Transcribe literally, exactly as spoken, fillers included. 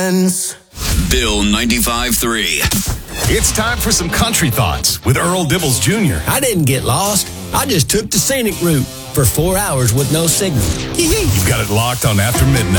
friends. Bill ninety-five three. It's time for some country thoughts with Earl Dibbles Junior I didn't get lost. I just took the scenic route for four hours with no signal. You've got it locked on After Midnight.